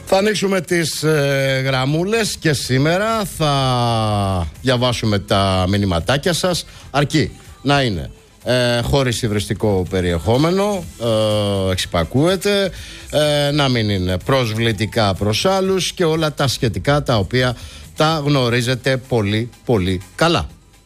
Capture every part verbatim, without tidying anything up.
Θα ανοίξουμε τις ε, γραμμούλες και σήμερα θα διαβάσουμε τα μηνυματάκια σας, αρκεί να είναι ε, χωρίς υβριστικό περιεχόμενο, ε, εξυπακούεται, ε, να μην είναι προσβλητικά προς άλλους και όλα τα σχετικά τα οποία τα γνωρίζετε πολύ πολύ καλά.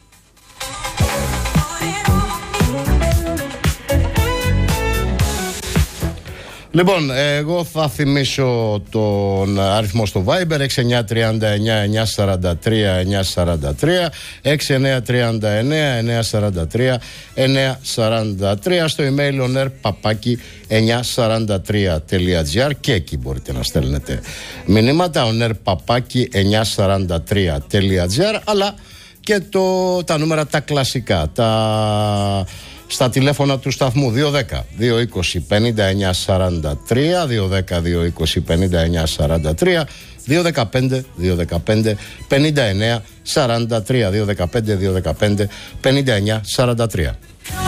Λοιπόν, εγώ θα θυμίσω τον αριθμό στο Viber έξι εννιά τρία εννιά εννιά τέσσερα τρία εννιά τέσσερα τρία, έξι εννιά τρία εννιά εννιά τέσσερα τρία εννιά τέσσερα τρία, στο email oner παπάκι εννιά τέσσερα τρία τελεία τζι άρ και εκεί μπορείτε να στέλνετε μηνύματα oner παπάκι εννιά τέσσερα τρία τελεία τζι άρ, αλλά και το, τα νούμερα τα κλασικά, τα... στα τηλέφωνα του σταθμού δύο ένα μηδέν δύο δύο μηδέν πέντε εννιά σαράντα τρία, δύο ένα μηδέν δύο δύο μηδέν πέντε εννιά σαράντα τρία, δύο ένα πέντε δύο ένα πέντε πέντε εννιά σαράντα τρία, δύο ένα πέντε δύο ένα πέντε πέντε εννιά σαράντα τρία.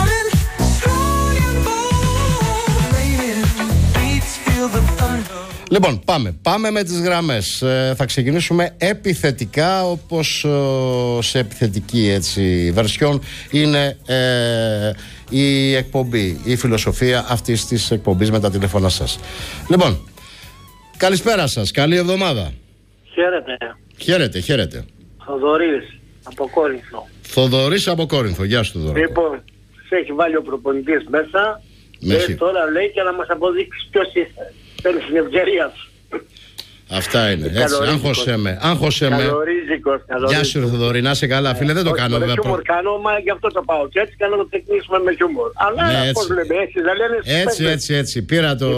Λοιπόν, πάμε. Πάμε με τις γραμμές. Ε, θα ξεκινήσουμε επιθετικά, όπως ε, σε επιθετική έτσι βερσιόν είναι ε, η εκπομπή, η φιλοσοφία αυτής της εκπομπής με τα τηλέφωνα σας. Λοιπόν, καλησπέρα σας, καλή εβδομάδα. Χαίρετε. Χαίρετε, χαίρετε. Θοδωρής από Κόρινθο. Θοδωρής από Κόρινθο, γεια σου Θοδωρή. Λοιπόν, σε έχει βάλει ο προπονητής μέσα με και τώρα λέει και να μας αποδείξει ποιος είσαι. Θέλει την ευκαιρία σου. Αυτά είναι. Έτσι, άγχωσέ με. Άγχωσέ με. Καλορίζικος. Γεια σου, Θοδωρή, να είσαι καλά, φίλε. Δεν το κάνω βέβαια. Με χιούμορ κάνω, μα γι' αυτό το πάω. Και έτσι κάνω να το τεχνίσουμε με χιούμορ. Αλλά πώς λέμε, έτσι δεν λένε. Έτσι, έτσι, έτσι. Πήρα το.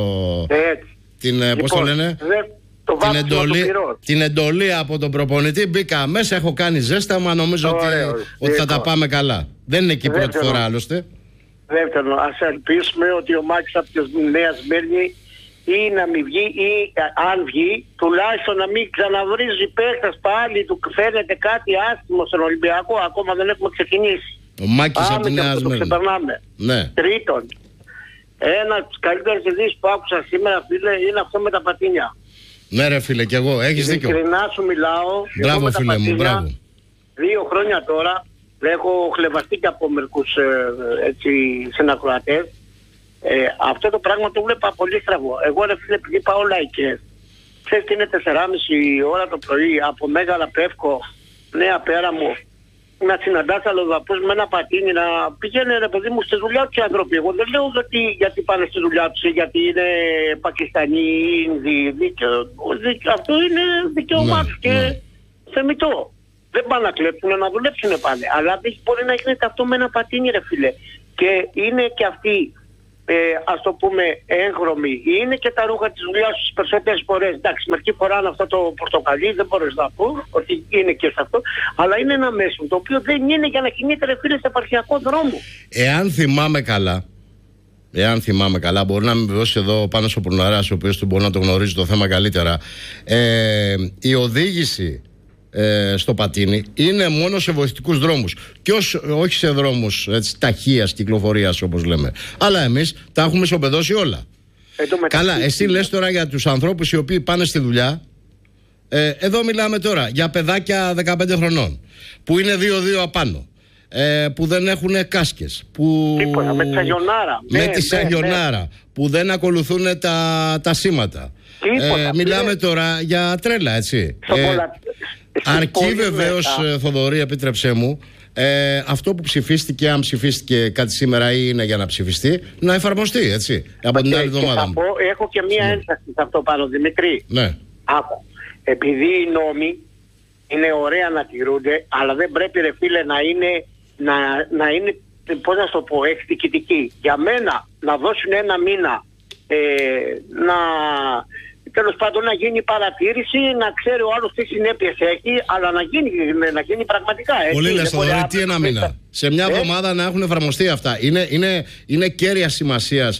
Την. Πώς το λένε. Την εντολή, την εντολή από τον προπονητή. Μπήκα μέσα, έχω κάνει ζέσταμα. Νομίζω ότι, ότι θα τα πάμε καλά. Δεν είναι και η πρώτη φορά άλλωστε. Δεύτερον, ας ελπίσουμε ότι ο Μάκης από τη Νέα Σμύρνη ή να μην βγει ή αν βγει, τουλάχιστον να μην ξαναβρίζει παίκτας πάλι, του φαίνεται κάτι άσχημο στον Ολυμπιακό, ακόμα δεν έχουμε ξεκινήσει. Ο Μάκης από τη Νέα Σμύρνη. Ναι. Τρίτον, ένα από τους καλύτερους ειδήσεις που άκουσα σήμερα, φίλε, είναι αυτό με τα πατίνια. Ναι ρε φίλε, κι εγώ, έχεις δίκιο. Ειλικρινά σου μιλάω. Μπράβο φίλε μου, μπράβο. Δύο χρόνια τώρα, έχω χλεβαστεί και από μερικούς ε, έτσι συνακροατές. Ε, αυτό το πράγμα το βλέπα πολύ στραβό. Εγώ ρε φίλε, επειδή πάω λαϊκές, ξέρεις τι είναι τεσσεράμιση ώρα το πρωί από Μέγαρα Πεύκο, Νέα Πέρα μου, να συναντάς αλλοδαπούς με ένα πατίνι, να πηγαίνει ρε παιδί μου στη δουλειά τους οι άνθρωποι. Εγώ δεν λέω γιατί, γιατί πάνε στη δουλειά τους ή γιατί είναι Πακιστανοί ή Ινδοί. Δίκαιο, δίκαιο, αυτό είναι δικαίωμά τους και ναι. θεμιτό. Δεν πάνε να κλέψουν, να δουλέψουν πάνε. Αλλά μπορεί να γίνεται αυτό με ένα πατίνι ρε φίλε. Και είναι και αυτοί, ε, ας το πούμε, έγχρωμοι. Είναι και τα ρούχα της δουλειάς τους περισσότερες φορές. Εντάξει, μερική φορά είναι αυτό το πορτοκαλί, δεν μπορείς να πω ότι είναι και σε αυτό. Αλλά είναι ένα μέσο το οποίο δεν είναι για να κινείται ρε φίλε σε επαρχιακό δρόμο. Εάν θυμάμαι καλά, Εάν θυμάμαι καλά, μπορεί να με βεβαιώσει εδώ πάνω στο Πουρναράς, ο οποίος του μπορεί να το γνωρίζει το θέμα καλύτερα. Ε, η οδήγηση ε, στο πατίνι είναι μόνο σε βοηθητικούς δρόμους και ως, όχι σε δρόμους έτσι, ταχείας κυκλοφορίας όπως λέμε. Αλλά εμείς τα έχουμε ισοπεδώσει όλα. Ε, καλά, εσύ λες τώρα για τους ανθρώπους οι οποίοι πάνε στη δουλειά. Ε, εδώ μιλάμε τώρα για παιδάκια δεκαπέντε χρονών που είναι δύο δύο απάνω. Ε, που δεν έχουν κάσκες, που... Τίποτα, με τη σαγιονάρα, με ναι, τη σαγιονάρα ναι. που δεν ακολουθούν τα, τα σήματα. Τίποτα, ε, μιλάμε ναι. τώρα για τρέλα, έτσι. Ε, πολλά... Αρκεί βεβαίως, Θοδωρή, επίτρεψέ μου, ε, αυτό που ψηφίστηκε, αν ψηφίστηκε κάτι σήμερα ή είναι για να ψηφιστεί, να εφαρμοστεί, έτσι, από okay, την άλλη εβδομάδα. Έχω και μία ένσταση σε αυτό πάνω, Δημητρή. Ναι. Άκου. Επειδή οι νόμοι είναι ωραία να τηρούνται, αλλά δεν πρέπει ρε φίλε να είναι, να, να είναι πώς να το πω, εκδικητικοί. Για μένα να δώσουν ένα μήνα, ε, να, τέλος πάντων να γίνει παρατήρηση, να ξέρει ο άλλος τι συνέπειες έχει, αλλά να γίνει, να γίνει πραγματικά. Έτσι. Πολύ λες Θοδωρή, τι ένα μήνα. Σε μια εβδομάδα ε? να έχουν εφαρμοστεί αυτά. Είναι, είναι, είναι κέρια σημασίας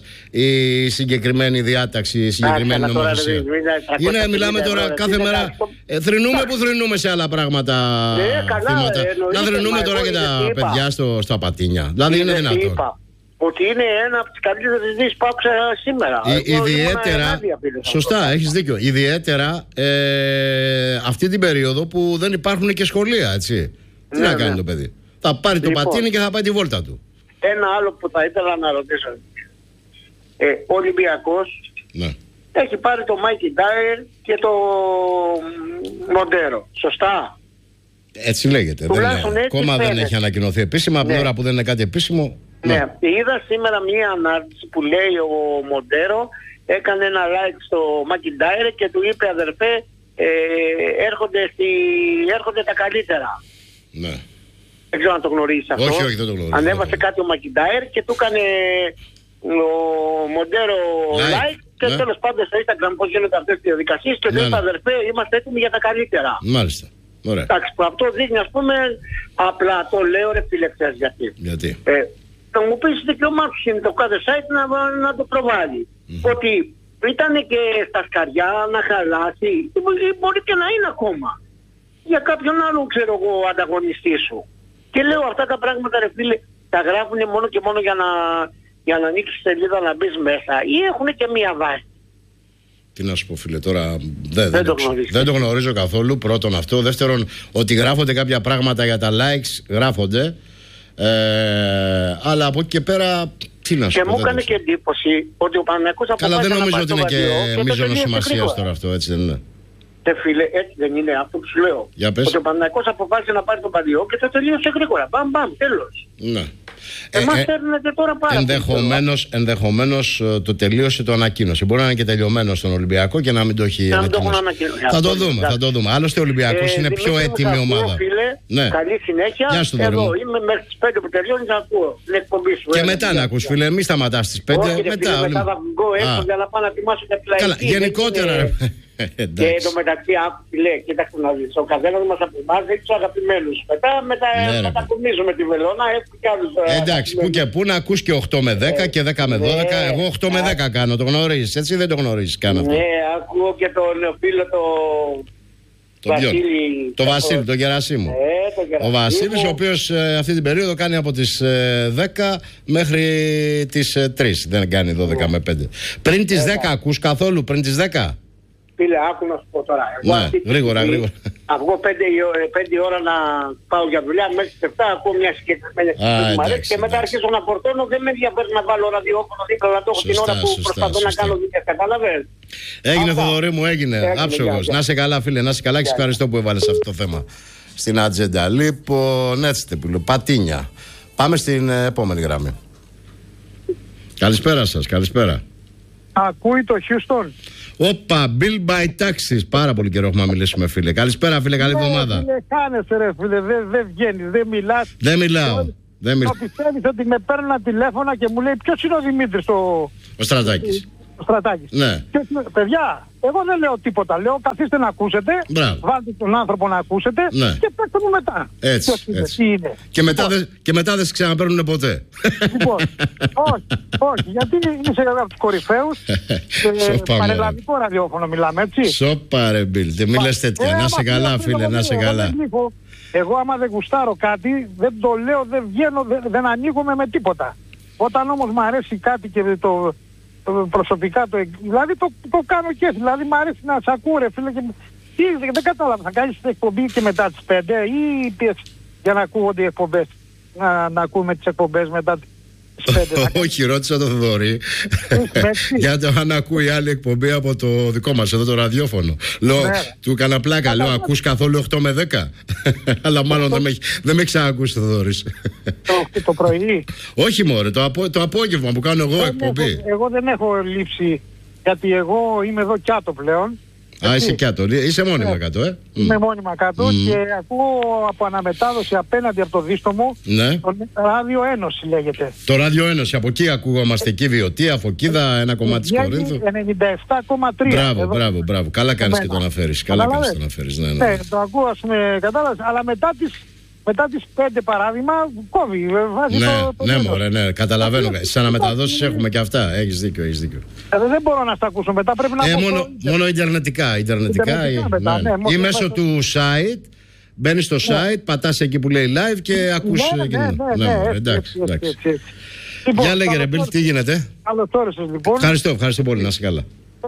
η συγκεκριμένη διάταξη, η συγκεκριμένη Ά, νομοθεσία. Τώρα, είναι, μιλάμε τώρα κάθε μέρα. Ε, θρηνούμε που θρηνούμε σε άλλα πράγματα. Ε, καλά, ε, να θρηνούμε τώρα και τα παιδιά στο, στα πατίνια. Δηλαδή είναι δυνατόν. ότι είναι ένα από τις καλύτερες ειδήσεις που άκουσα σήμερα. Η, ιδιαίτερα, σωστά, έχεις δίκιο. Ιδιαίτερα ε, αυτή την περίοδο που δεν υπάρχουν και σχολεία, έτσι. Τι ναι, να κάνει ναι. το παιδί. Θα πάρει λοιπόν, το πατίνι και θα πάει τη βόλτα του. Ένα άλλο που θα ήθελα να ρωτήσω. Ε, ο Ολυμπιακός ναι. έχει πάρει το Μάικι Ντάιερ και το Μοντέρο. Σωστά. Έτσι λέγεται. Δεν είναι, ακόμα δεν έχει ανακοινωθεί επίσημα. Από την ναι. ώρα που δεν είναι κάτι επίσημο. Ναι. ναι. Είδα σήμερα μία ανάρτηση που λέει ο Μοντέρο έκανε ένα like στο Μάικι Ντάιερ και του είπε αδερφέ ε, έρχονται, στη, έρχονται τα καλύτερα. Ναι. Δεν ξέρω αν το γνωρίζεις αυτό. Όχι, όχι, δεν το γνωρίζω. Ανέβασε δεν κάτι ο Μάικι Ντάιερ και του έκανε ο Μοντέρο like, like και ναι. τέλος πάντων στο Instagram πώς γίνονται αυτές τις διαδικασίες και λέει ναι, ναι. αδερφέ είμαστε έτοιμοι για τα καλύτερα. Μάλιστα. Ωραία. Εντάξει, που αυτό δείχνει ας πούμε απλά το λέω ρε φίλε ξέρεις γιατί. Γιατί. Ε, θα μου πεις δικαιωμά του είναι το κάθε site να, να το προβάλλει. Mm-hmm. Ότι ήταν και στα σκαριά να χαλάσει μπορεί και να είναι ακόμα. Για κάποιον άλλο ξέρω εγώ ανταγωνιστή σου. Και λέω αυτά τα πράγματα ρε φίλε τα γράφουν μόνο και μόνο για να, για να ανοίξεις σελίδα να μπεις μέσα ή έχουν και μία βάση. Τι να σου πω φίλε τώρα, δεν, δεν, δεν, το το δεν το γνωρίζω καθόλου. Πρώτον αυτό, δεύτερον ότι γράφονται κάποια πράγματα για τα likes, γράφονται ε, αλλά από εκεί και πέρα τι να σου και πω. Και μου έκανε και εντύπωση ότι ο Παναθηναϊκός καλά δεν νομίζω ότι είναι και μείζωνο σημασίας τώρα αυτό, έτσι δεν είναι. Ε, φίλε, έτσι δεν είναι αυτό που σου λέω. Ότι ο Παναθηναϊκός αποφάσισε να πάρει το παντιό και το τελείωσε γρήγορα. Μπαμ, μπαμ, τέλος. Ναι. Εμάς ε, έρνετε τώρα πάρα ενδεχομένως, ενδεχομένως το τελείωσε, το ανακοίνωσε. Μπορεί να είναι και τελειωμένο στον Ολυμπιακό και να μην το έχει ανακοινώσει. Θα το δούμε, θα το δούμε. Άλλωστε ο Ολυμπιακός ε, είναι πιο έτοιμη ομάδα. Φίλε, ναι. Καλή συνέχεια. Εδώ είμαι μέχρι τις πέντε που τελειώνει να ακούω την εκπομπή σου. Και μετά να ακούς φίλε, μη σταματάς στις πέντε. Μετά θα βγω έξω για να πάω να ετοιμάσω για τη λαϊκή. Γενικότερα. Και εντωμεταξύ άκου τι λέει, κοίταξε να δεις, ο καθένας μας από εμάς έχει τους αγαπημένους. Μετά μετακομίζουμε τη βελόνα, έχουμε κι άλλους. Εντάξει, που και που να ακούς και οκτώ με δέκα και δέκα με δώδεκα, εγώ οκτώ με δέκα κάνω, το γνωρίζεις, έτσι δεν το γνωρίζεις καν αυτό. Ναι, ακούω και τον φίλο το... Το Βασίλη, το Βασίλη, τον Γερασίμου. Ο Βασίλης, ο οποίος αυτή την περίοδο κάνει από τις δέκα μέχρι τις τρεις, δεν κάνει δώδεκα με πέντε. Πριν τις δέκα ακούς καθόλου, πριν τις δέκα. Φίλε, άκου να σου πω τώρα. Εγώ ναι, γρήγορα, γρήγορα. Αυγώ πέντε ώρα να πάω για δουλειά, μέχρι τις επτά ακούω μια συγκεκριμένη εκπομπή που μου αρέσει και μετά αρχίζω να φορτώνω. Δεν με ενδιαφέρει να βάλω ραδιόφωνο δίπλα να το έχω την ώρα που σωστά, προσπαθώ σωστά. να κάνω δουλειά. Κατάλαβες. Έγινε Θοδωρή μου, έγινε. Άψογος. Να σε καλά, φίλε, να σε καλά και ευχαριστώ που έβαλες αυτό το θέμα στην ατζέντα. Λοιπόν, έτσι τεπιλού. Πατίνια. Πάμε στην επόμενη γραμμή. Καλησπέρα σας, καλησπέρα. Ακούει το Houston. Όπα, Bill by Taxis. Πάρα πολύ καιρό έχουμε να μιλήσουμε, φίλε. Καλησπέρα, φίλε, καλή εβδομάδα. Ναι, φίλε, κάνεσαι, ρε, φίλε. Δεν δε βγαίνεις, δεν μιλάς. Δεν μιλάω. Δεν μιλάω. Πιστεύεις ότι με παίρνουν τηλέφωνα και μου λέει ποιος είναι ο Δημήτρης, ο, ο Στρατάκης. Ο Στρατάκης. Ναι. Και, παιδιά, εγώ δεν λέω τίποτα. Λέω καθίστε να ακούσετε. Μπράβο. Βάλτε τον άνθρωπο να ακούσετε. Ναι. Και πέστε μου μετά. Έτσι. Είναι, έτσι. τι είναι. Και μετά, λοιπόν, δε, και μετά δεν σε ξαναπαίρνουν ποτέ. Λοιπόν, όχι, όχι. Γιατί είσαι από τους κορυφαίους. Πανελλαδικό ραδιόφωνο μιλάμε, έτσι. Σοπα ρε Μπιλ. Δεν μιλάς τέτοια. Να σε καλά, φίλε, να σε καλά. Εγώ άμα δεν γουστάρω κάτι, δεν το λέω, δεν βγαίνω, δεν, δεν ανοίγομαι με τίποτα. Όταν όμως μου αρέσει κάτι και το, το προσωπικά το, δηλαδή το, το κάνω και έτσι, δηλαδή μου αρέσει να σ' ακούω ρε φίλε και τι, δεν, δεν κατάλαβα, θα κάνεις την εκπομπή και μετά τις πέντε ή πιες για να ακούγονται οι εκπομπές, να, να ακούμε τις εκπομπές μετά τις πέντε. Όχι, ρώτησα τον Θοδωρή για το αν ακούει άλλη εκπομπή από το δικό μας εδώ το ραδιόφωνο. Λέω, του έκανα πλάκα, λέω ακούς καθόλου οκτώ με δέκα. Αλλά μάλλον δεν με έχει ξανακούσει ο Θοδωρής. Το πρωί. Όχι μωρέ, το απόγευμα που κάνω εγώ εκπομπή. Εγώ δεν έχω λήψη, γιατί εγώ είμαι εδώ κάτω πλέον. Α, είσαι κάτω, είσαι μόνιμα yeah. κάτω, ε. Είμαι mm. μόνιμα κάτω mm. και ακούω από αναμετάδοση απέναντι από το δίστο μου ναι. το Ράδιο Ένωση λέγεται. Το Ράδιο Ένωση, από εκεί ακούγόμαστε εκεί, Βιωτία, Φωκίδα, ένα κομμάτι της Κορίνθου. ενενήντα επτά κόμμα τρία. Μπράβο, εδώ. μπράβο, μπράβο. Καλά κάνεις και το αναφέρεις. Καλά κάνεις το αναφέρεις, ναι, ναι. ναι, το ακούω, ας πούμε, κατάλαβες, αλλά μετά τις... Μετά τις πέντε παράδειγμα κόβει, βάζει ναι, το, το ναι, μωρέ, ναι, καταλαβαίνω. Στις αναμεταδόσεις έχουμε και αυτά. Έχεις δίκιο, έχεις δίκιο. Ε, δεν μπορώ να στα ακούσω μετά, πρέπει να ε, πω μόνο, το... μόνο ιντερνετικά, ιντερνετικά, ιντερνετικά ή, μετά, ναι, ναι, ή μέσω του site, μπαίνεις στο site, ναι. πατάς εκεί που λέει live και ακούς. Ναι, ναι, ναι, ναι, ναι, ναι, εντάξει, έτσι, εντάξει. Έτσι, έτσι. Λοιπόν, για λέγε ρε Μπιλ, τι γίνεται? Καλώς όρισες λοιπόν. Ευχαριστώ, ευχαριστώ πολύ, να είσαι καλά.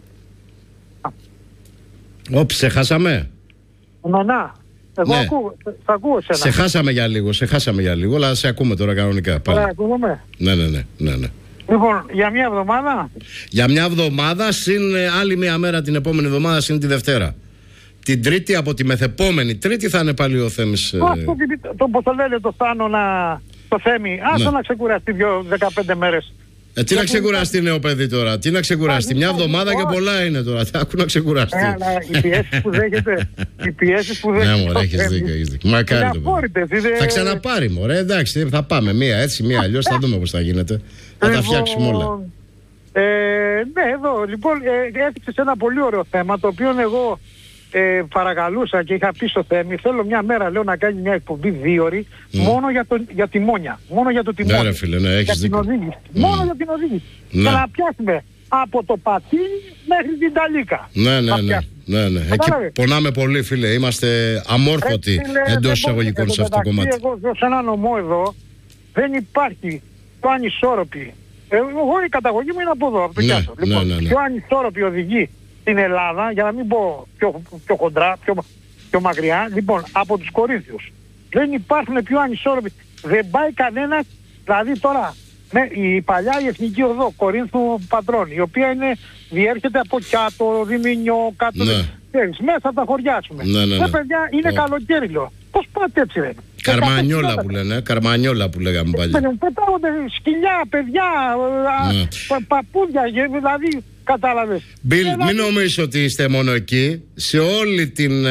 Όπ, σε χάσαμε. Να, να. Εγώ Ναι. ακούω, θα ακούω σένα. Σε χάσαμε για λίγο, σε χάσαμε για λίγο, αλλά σε ακούμε τώρα κανονικά πάλι. Ωραία, ακούγομαι. Ναι, ναι, ναι, ναι, ναι. Λοιπόν, για μια εβδομάδα. Για μια εβδομάδα, συν ε, άλλη μια μέρα την επόμενη εβδομάδα, συν τη Δευτέρα. Την Τρίτη, από τη μεθεπόμενη Τρίτη, θα είναι πάλι ο Θέμης. Ε... Αυτό το, το πώς το λένε το Θάνο να... Το Θέμη, άσο Ναι. να ξεκουραστεί δύο δεκαπέντε μέρες. Ε, τι να ξεκουραστεί νέο παιδί τώρα, τι να ξεκουραστεί. Μια εβδομάδα και πολλά είναι τώρα. Τι άκου να ξεκουραστεί. Ε, αλλά οι πιέσεις που δέχεται. Οι πιέσεις που δέχεται. Ναι, μωρέ, έχεις δίκιο, έχεις δίκιο. Μακάρι Είναι το αφόρητες, παιδί. είναι- Θα ξαναπάρει, μωρέ, εντάξει, θα πάμε. Μία έτσι, μία αλλιώς, θα δούμε πώς θα γίνεται. Θα τα φτιάξουμε όλα. Λοιπόν, Ε, ναι, εδώ λοιπόν ε, έθιξες ένα πολύ ωραίο θέμα, το οποίο εγώ ε, παρακαλούσα και είχα πει στο Θέμη, θέλω μια μέρα, λέω, να κάνει μια εκπομπή δύο ώρες μόνο για, το, για τη Μόνια. Μόνο για το τιμόνι. Ναι, ρε φίλε, ναι, έχεις για την δίκιο. οδήγηση. Mm. Μόνο για την οδήγηση. Ναι. Και να πιάσουμε από το πατίνι μέχρι την Ταλίκα. Ναι, ναι, Να ναι. πιάσουμε. ναι, ναι. Εκεί Κατάλαβες. πονάμε πολύ, φίλε. Είμαστε αμόρφωτοι Ρε, φίλε, εντός δεν εισαγωγικών μπορείτε. σε αυτό το Εν τω κομμάτι. μεταξύ, Εγώ σε ένα νομό εδώ δεν υπάρχει πιο ανισόρροπη. Ε, Εγώ η καταγωγή μου είναι από εδώ, από το Ναι, Κιάσο. ναι, Λοιπόν, ναι, ναι. πιο ανισόρροπη οδηγή στην Ελλάδα, για να μην πω πιο, πιο χοντρά, πιο, πιο μακριά, λοιπόν, από τους Κορίνθιους. Δεν υπάρχουν πιο ανισόρροποι. Δεν πάει κανένας, δηλαδή τώρα, με, η παλιά η εθνική οδό Κορίνθου Πατρών, η οποία είναι, διέρχεται από Κιάτο, Διμηνιό, κάτω, Ναι. ξέρεις, μέσα από τα χωριά, ας πούμε. Ναι, ναι, ναι. Ε, παιδιά, είναι Ω. καλοκαίρι, λέω. Πώς πάτε έτσι, ρε? Καρμανιόλα που λένε, καρμανιόλα που λέγαμε παλιά. Μου πετάγονται σκυλιά, παιδιά, α, Ναι. πα- παππούδια, γε- δηλαδή, κατάλαβες. Μπιλ, Ε, μην δηλαδή, νομίζεις ότι είστε μόνο εκεί. Σε όλη την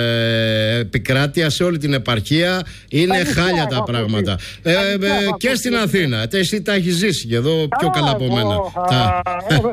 ε, επικράτεια, σε όλη την επαρχία είναι νησιά χάλια έχω τα ακούσει. πράγματα. Τα Ε, νησιά ε, έχω και στην ακούσει. Αθήνα. Ε, Εσύ τα έχεις ζήσει και εδώ πιο Α, καλά από εγώ, μένα. α, Τα-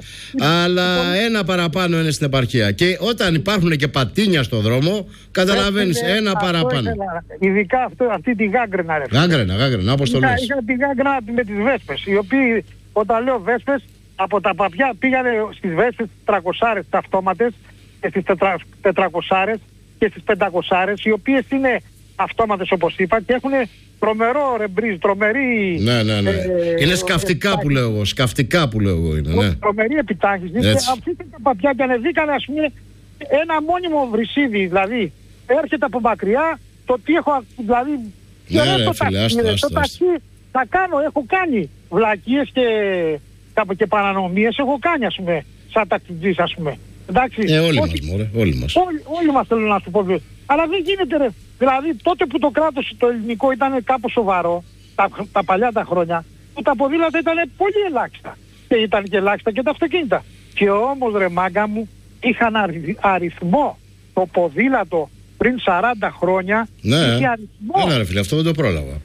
ε, Αλλά ένα παραπάνω είναι στην επαρχία. Και όταν υπάρχουν και πατίνια στο δρόμο, καταλαβαίνεις, Έφυγε, ένα αυτό παραπάνω. ήθελα, ειδικά αυτό, αυτή τη γάγκρενα, ρε. Γάγκρενα, γάγκρενα, όπως το Είχα, λες. είχα τη γάγκρενα με τις βέσπες, οι οποίοι, όταν λέω βέσπες, από τα παπιά πήγανε στις βέσπες τριακοσάρες τα αυτόματες και στις τετρα, τετρακοσάρες και στις πεντακοσάρες, οι οποίες είναι αυτόματες όπως είπα και έχουν τρομερό ρεμπρίζ, τρομερή... Ναι, ναι, ναι. ε, Είναι σκαφτικά που λέω εγώ. Σκαφτικά που λέω εγώ είναι. Ναι. τρομερή επιτάχυνση και Έτσι. αυτή τα παπιά και ανεβήκανε, ας πούμε, ένα μόνιμο βρυσίδι, δηλαδή έρχεται από μακριά, το τι έχω, δηλαδή Ναι, ωραίο ρε, το φίλε, ταξί, άστο, ρε, άστο, το ταξί θα κάνω, έχω κάνει βλακίες και, κάπου και παρανομίες, έχω κάνει, ας πούμε, σαν ταξιτζής, ας πούμε. Εντάξει, Ε, όλοι όχι- μας, μωρέ, όλοι μας. Όλοι, όλοι μας θέλω να σου πω. Αλλά δεν γίνεται, ρε. Δηλαδή τότε που το κράτος το ελληνικό ήταν κάπως σοβαρό, τα, τα παλιά τα χρόνια, που τα ποδήλατα ήταν πολύ ελάχιστα. Και ήταν και ελάχιστα και τα αυτοκίνητα. Και όμως, ρε μάγκα μου, είχαν αρι- αριθμό το ποδήλατο πριν σαράντα χρόνια. Ναι, είχε αριθμό. έλα ρε φίλε, αυτό δεν το πρόλαβα.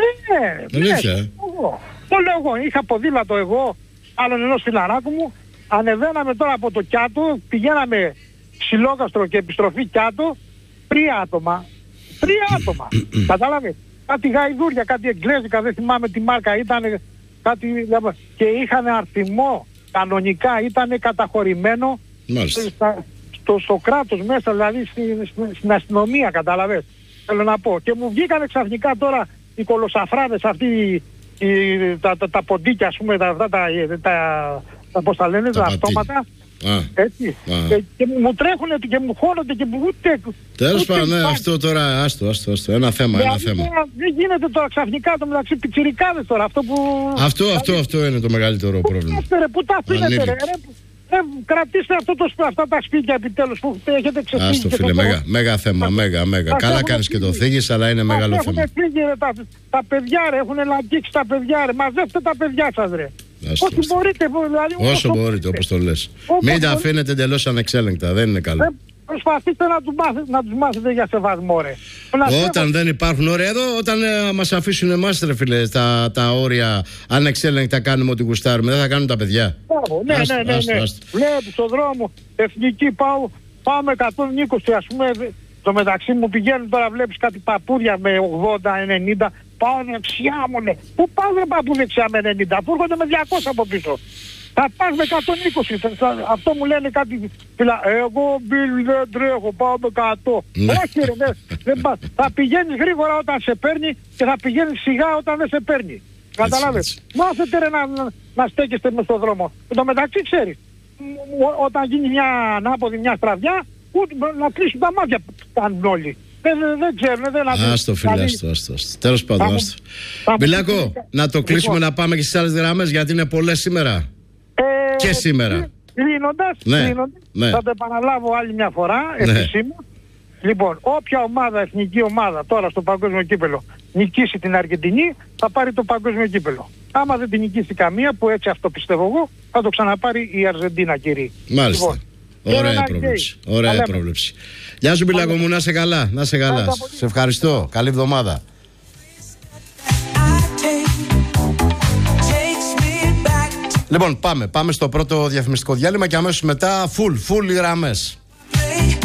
Ναι, ναι. Αλήθεια, ε. Εγώ. Το λέω εγώ. Είχα ποδήλατο εγώ, άλλον ενός φιλαράκου μου. Ανεβαίναμε τώρα από το Κιάτο, πηγαίναμε Ξυλόκαστρο και επιστροφή Κιάτο, τρία άτομα. Τρία άτομα. Κατάλαβε. Κάτι γαϊδούρια, κάτι εγγλέζικα, δεν θυμάμαι τι μάρκα ήταν. Κάτι... Και είχαν αριθμό. Κανονικά ήταν καταχωρημένο Μάλιστα. στα- στο, στο κράτος μέσα, δηλαδή στην, στην, στην αστυνομία, κατάλαβες. Θέλω να πω. Και μου βγήκανε ξαφνικά τώρα οι κολοσαφράδες αυτοί, οι, οι- τα, τα, τα ποντίκια, ας πούμε, τα, τα, τα, τα, τα πώς τα λένε, Τα τα πατίνια. αυτόματα. Α, Έτσι. Α. Και, και μου τρέχουνε και μου χώνονται και μου ούτε... τέλος ούτε πάντων, ναι, υπάρχει. αυτό τώρα, άστο, άστο, άστο. Ένα θέμα, ένα Δηλαδή, θέμα. τώρα δεν γίνεται τώρα ξαφνικά το μεταξύ πιτσιρικάδες τώρα, αυτό που... Αυτό, αυτό, αυτό είναι το μεγαλύτερο Πού πρόβλημα. πάστε, ρε, πού τα αφήνετε, ρε, Ανήλικτοι. ρε, ρε, κρατήστε αυτό το, σπ- αυτά τα σπίτια επιτέλους που έχετε ξεφύγει. Άστο και φίλε, το- μέγα, μέγα θέμα, μέγα, μέγα. Μας Καλά έχουν κάνεις και το φύγει. θίγεις, αλλά είναι Μας μεγάλο έχουν θέμα. φύγει, ρε, τα, τα παιδιά, ρε, έχουν λαγγίξει τα παιδιά, ρε. Μαζεύτε τα παιδιά σας, ρε. Άστο, Όσο άστο. μπορείτε, μπο- δηλαδή... Όσο μπορείτε, όπως το λες. Όσο Μην τα μπορείτε. αφήνετε εντελώς ανεξέλεγκτα, δεν είναι Ε, καλό. προσπαθήστε να τους μάθετε, να τους μάθετε για σεβασμό, ρε. Να Όταν σέβονται- δεν υπάρχουν όρια εδώ, όταν ε, μας αφήσουν εμάς, ρε φίλε, τα, τα όρια ανεξέλεγκτα κάνουμε ό,τι γουστάρουμε, δεν θα κάνουν τα παιδιά. Μπράβο, ναι, Άστο, ναι, ναι, άστο, ναι. άστο. Βλέπω στον δρόμο, εθνική πάω, πάω με εκατόν είκοσι, ας πούμε, δε- το μεταξύ μου πηγαίνουν τώρα, βλέπεις κάτι παππούδια με ογδόντα ενενήντα, πάω δεξιά μου, λέει. Πού πας, ρε παππού, δεξιά με ενενήντα, που έρχονται με διακόσια από πίσω. Θα πας με εκατόν είκοσι, θα- θα- αυτό μου λένε κάτι, φυλα, εγώ Μπιλ δεν τρέχω, πάω με εκατό. Ναι. Όχι ρε, δεν, δεν πας. Θα πηγαίνεις γρήγορα όταν σε παίρνει και θα πηγαίνεις σιγά όταν δεν σε παίρνει. Καταλάβες. Μάθετε ρε να, να, να στέκεστε μες στον δρόμο. Εν τω μεταξύ ξέρεις, όταν γίνει μια ανάποδη, μια στραβιά, ούτε, να κλείσουν τα μάτια κάνουν όλοι. Δεν, δεν ξέρουν, δεν αφήνουν. Άστο φίλε, άστο, άστο. Τέλος πάντων, άστο. Μπιλάκο, να το κλείσουμε λοιπόν, να πάμε και στις άλλες γραμμές γιατί είναι πολλές σήμερα. Ε, και σήμερα. Κλείνοντας, ναι, κλείνοντας ναι. θα το επαναλάβω άλλη μια φορά, επισήμως. Ναι. Λοιπόν, όποια ομάδα, εθνική ομάδα τώρα στο παγκόσμιο κύπελο νικήσει την Αργεντινή, θα πάρει το παγκόσμιο κύπελο. Άμα δεν την νικήσει καμία, που έτσι αυτό πιστεύω εγώ, θα το ξαναπάρει η Αργεντίνα, κύριε. Μάλιστα. Λοιπόν, ωραία πρόβλεψη. Ωραία πρόβλεψη. Γεια σου Μπιλάκο μου, να σε καλά. Να σε καλά. Σε ευχαριστώ. Καλή εβδομάδα. Λοιπόν, πάμε. Πάμε στο πρώτο διαφημιστικό διάλειμμα και αμέσως μετά full, full οι γραμμές.